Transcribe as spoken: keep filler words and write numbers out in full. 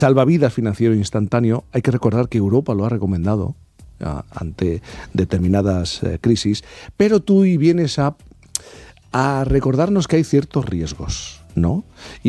salvavidas financiero instantáneo. Hay que recordar que Europa lo ha recomendado uh, ante determinadas uh, crisis, pero tú y vienes a, a recordarnos que hay ciertos riesgos, ¿no? Y